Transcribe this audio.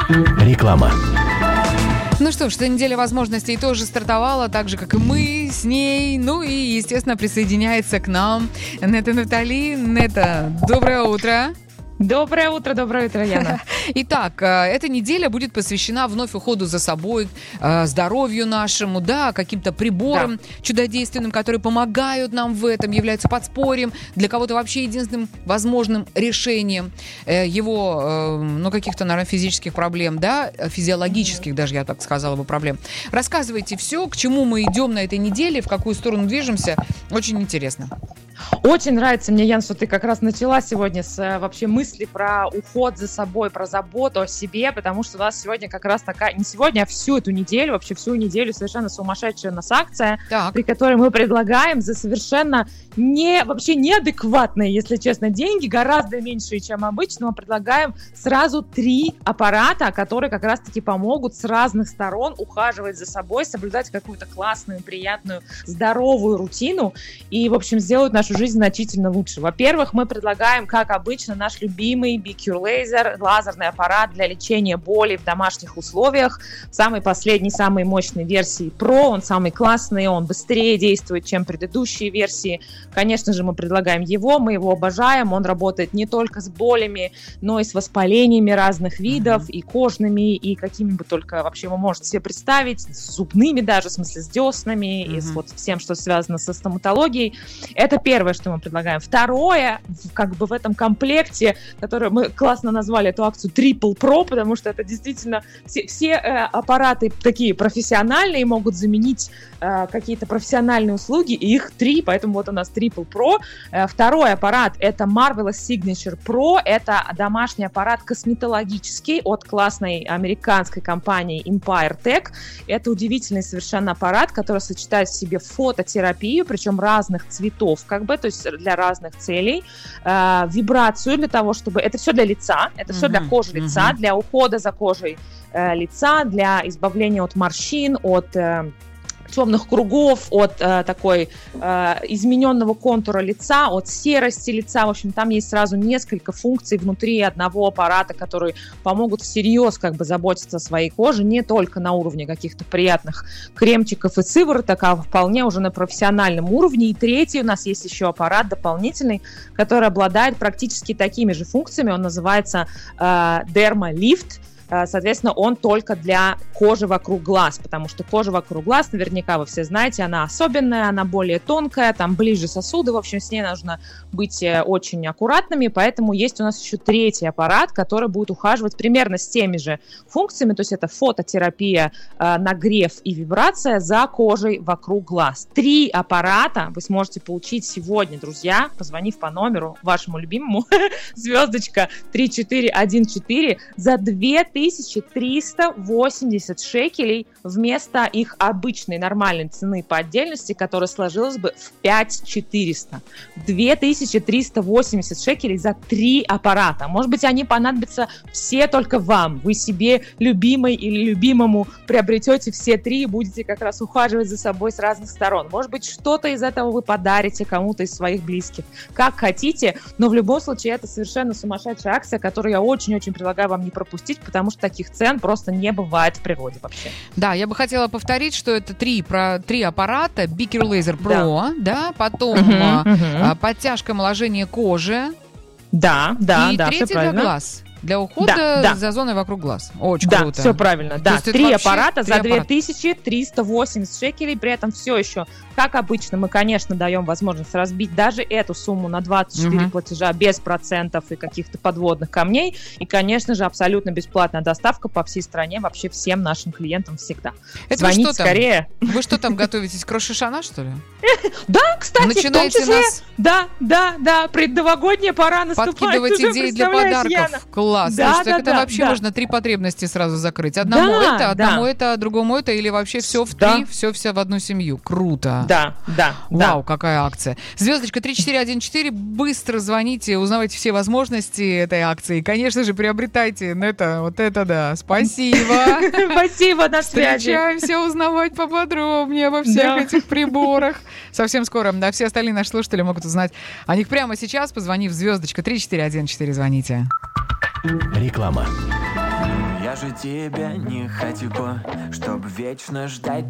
Реклама. Ну что ж, эта неделя возможностей тоже стартовала, так же, как и мы с ней. Ну и, естественно, присоединяется к нам Нета Натали. Нета, доброе утро. Доброе утро, Яна. Итак, эта неделя будет посвящена вновь уходу за собой, здоровью нашему, да, каким-то приборам чудодейственным, которые помогают нам в этом, являются подспорьем, для кого-то вообще единственным возможным решением его, каких-то, наверное, физических проблем, да, физиологических даже, я так сказала бы, проблем. Рассказывайте все, к чему мы идем на этой неделе, в какую сторону движемся. Очень интересно. Очень нравится мне, Ян, что ты как раз начала сегодня с вообще мысли про уход за собой, про заботу о себе, потому что у нас сегодня как раз такая, не сегодня, а всю эту неделю, вообще всю неделю совершенно сумасшедшая у нас акция, при которой мы предлагаем за совершенно вообще неадекватные, если честно, деньги, гораздо меньшие, чем обычно, мы предлагаем сразу 3 аппарата, которые как раз-таки помогут с разных сторон ухаживать за собой, соблюдать какую-то классную, приятную, здоровую рутину и, в общем, сделать нашу жизнь значительно лучше. Во-первых, мы предлагаем, как обычно, наш любимый BQ Laser, лазерный аппарат для лечения боли в домашних условиях. Самый последний, самой мощной версии Pro, он самый классный, он быстрее действует, чем предыдущие версии. Конечно же, мы предлагаем его, мы его обожаем, он работает не только с болями, но и с воспалениями разных видов, и кожными, и какими бы только вообще вы можете себе представить, с зубными даже, в смысле с деснами, и с вот всем, что связано со стоматологией. Это первое, что мы предлагаем. Второе, как бы в этом комплекте, который мы классно назвали эту акцию Triple Pro, потому что это действительно все аппараты такие профессиональные, могут заменить какие-то профессиональные услуги, и их 3, поэтому вот у нас Triple Pro. Второй аппарат — это Marvelous Signature Pro, это домашний аппарат косметологический от классной американской компании Empire Tech. Это удивительный совершенно аппарат, который сочетает в себе фототерапию, причем разных цветов, то есть для разных целей, вибрацию для того, чтобы... Это все для лица, это все для кожи лица, для ухода за кожей лица, для избавления от морщин, от темных кругов, от измененного контура лица, от серости лица. В общем, там есть сразу несколько функций внутри одного аппарата, которые помогут всерьез заботиться о своей коже, не только на уровне каких-то приятных кремчиков и сывороток, а вполне уже на профессиональном уровне. И третий у нас есть еще аппарат дополнительный, который обладает практически такими же функциями. Он называется Derma Lift. Соответственно, он только для кожи вокруг глаз, потому что кожа вокруг глаз, наверняка вы все знаете, она особенная, она более тонкая, там ближе сосуды, в общем, с ней нужно быть очень аккуратными, поэтому есть у нас еще третий аппарат, который будет ухаживать примерно с теми же функциями, то есть это фототерапия, нагрев и вибрация за кожей вокруг глаз. 3 аппарата вы сможете получить сегодня, друзья, позвонив по номеру вашему любимому, звездочка 3414, за 2380 шекелей вместо их обычной нормальной цены по отдельности, которая сложилась бы в 5400. 2380 шекелей за 3 аппарата. Может быть, они понадобятся все только вам. Вы себе любимой или любимому приобретете все 3 и будете как раз ухаживать за собой с разных сторон. Может быть, что-то из этого вы подарите кому-то из своих близких. Как хотите, но в любом случае это совершенно сумасшедшая акция, которую я очень-очень предлагаю вам не пропустить, потому что таких цен просто не бывает в природе вообще. Да, я бы хотела повторить, что это 3 аппарата, BQ Laser Pro, потом подтяжка, омоложение кожи. Да, и третий для глаз. Для ухода за зоной вокруг глаз. Очень круто. Да, все правильно. Да, 3 аппарата за 2380 шекелей. При этом все еще, как обычно, мы, конечно, даем возможность разбить даже эту сумму на 24 платежа без процентов и каких-то подводных камней. И, конечно же, абсолютно бесплатная доставка по всей стране вообще всем нашим клиентам всегда. Это звоните скорее. Вы что там готовитесь? К Рош ха-Шана, что ли? Да, кстати, начинаете в том числе. Да, предновогодняя пора наступает. Подкидывать идеи для подарков. Класс. Слушайте, это вообще можно 3 потребности сразу закрыть. Одному это, другому это, или вообще все в 3, все в одну семью. Круто. Да. Вау, какая акция. Звездочка 3414, быстро звоните, узнавайте все возможности этой акции. И, конечно же, приобретайте. Вот это да. Спасибо. Спасибо, на связи. Встречаемся узнавать поподробнее обо всех этих приборах. Совсем скоро. Да, все остальные наши слушатели могут узнать о них прямо сейчас, позвонив звездочка 3414, звоните. Реклама. Я же тебя не хотел бы, чтоб вечно ждать